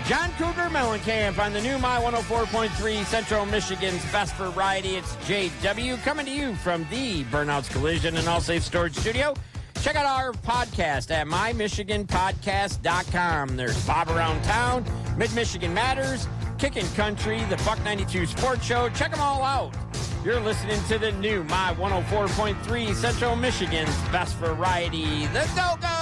John Cougar Mellencamp on the new My 104.3 Central Michigan's Best Variety. It's JW coming to you from the Burnouts Collision and Allsafe Storage Studio. Check out our podcast at mymichiganpodcast.com. There's Bob Around Town, Mid-Michigan Matters, Kickin' Country, the Buck 92 Sports Show. Check them all out. You're listening to the new My 104.3 Central Michigan's Best Variety. The Go-Go!